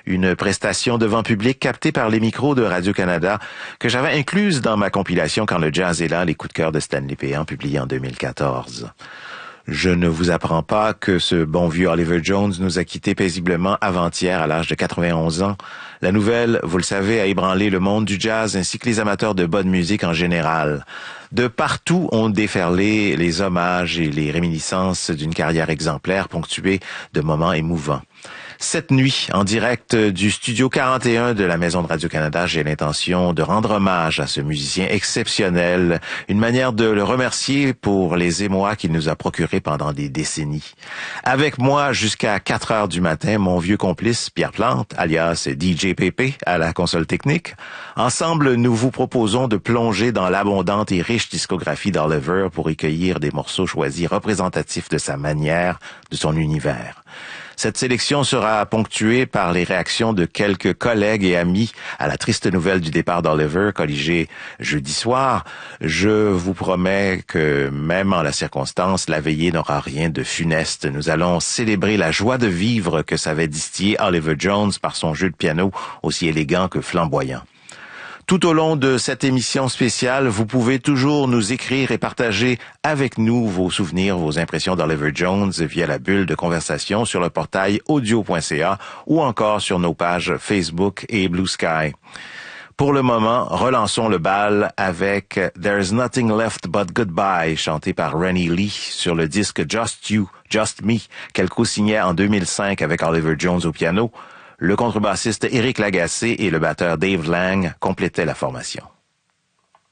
une prestation devant public captée par les micros de Radio-Canada que j'avais incluse dans ma compilation Quand le jazz est là, les coups de cœur de Stanley Péan, publié en 2014. Je ne vous apprends pas que ce bon vieux Oliver Jones nous a quittés paisiblement avant-hier à l'âge de 91 ans. La nouvelle, vous le savez, a ébranlé le monde du jazz ainsi que les amateurs de bonne musique en général. De partout ont déferlé les hommages et les réminiscences d'une carrière exemplaire ponctuée de moments émouvants. Cette nuit, en direct du studio 41 de la Maison de Radio-Canada, j'ai l'intention de rendre hommage à ce musicien exceptionnel, une manière de le remercier pour les émois qu'il nous a procurés pendant des décennies. Avec moi jusqu'à 4 heures du matin, mon vieux complice Pierre Plante, alias DJ Pépé, à la console technique. Ensemble, nous vous proposons de plonger dans l'abondante et riche discographie d'Oliver pour y cueillir des morceaux choisis représentatifs de sa manière, de son univers. Cette sélection sera ponctuée par les réactions de quelques collègues et amis à la triste nouvelle du départ d'Oliver, colligé jeudi soir. Je vous promets que même en la circonstance, la veillée n'aura rien de funeste. Nous allons célébrer la joie de vivre que savait distiller Oliver Jones par son jeu de piano aussi élégant que flamboyant. Tout au long de cette émission spéciale, vous pouvez toujours nous écrire et partager avec nous vos souvenirs, vos impressions d'Oliver Jones via la bulle de conversation sur le portail audio.ca ou encore sur nos pages Facebook et Blue Sky. Pour le moment, relançons le bal avec There's Nothing Left But Goodbye, chanté par Rennie Lee sur le disque Just You, Just Me, qu'elle co-signait en 2005 avec Oliver Jones au piano. Le contrebassiste Éric Lagacé et le batteur Dave Lang complétaient la formation.